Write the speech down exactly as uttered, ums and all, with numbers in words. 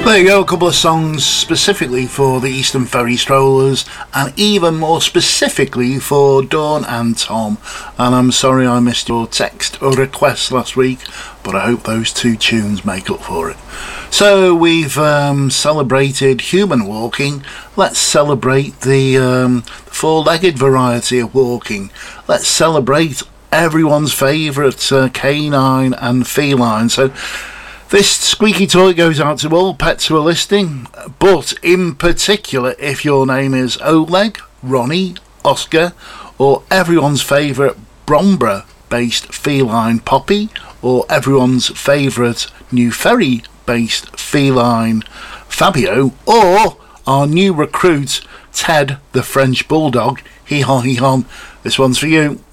There you go, a couple of songs specifically for the Eastern Ferry Strollers and even more specifically for Dawn and Tom. And I'm sorry I missed your text or request last week, but I hope those two tunes make up for it. So we've um, celebrated human walking. Let's celebrate the um, four-legged variety of walking. Let's celebrate everyone's favourite uh, canine and feline. So this squeaky toy goes out to all pets who are listening, but in particular if your name is Oleg, Ronnie, Oscar, or everyone's favourite Bromborough-based feline Poppy, or everyone's favourite New Ferry-based feline Fabio, or our new recruit Ted the French Bulldog. Hee haw hee haw, this one's for you.